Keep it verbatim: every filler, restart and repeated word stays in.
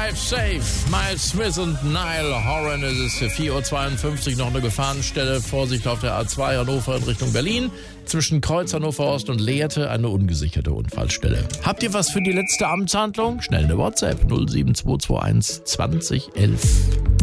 Drive Safe. Miles Smith und Niall Horan. Es ist für vier Uhr zweiundfünfzig noch eine Gefahrenstelle. Vorsicht auf der A zwei Hannover in Richtung Berlin. Zwischen Kreuz Hannover Ost und Lehrte eine ungesicherte Unfallstelle. Habt ihr was für die letzte Amtshandlung? Schnell eine WhatsApp null sieben zwei zwei eins zwanzig elf.